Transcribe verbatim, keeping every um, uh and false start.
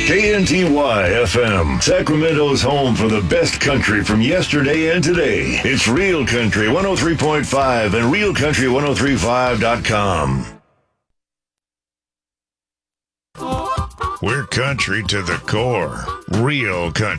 K N T Y F M, Sacramento's home for the best country from yesterday and today. It's Real Country one oh three point five and real country ten thirty-five dot com. We're country to the core. Real country.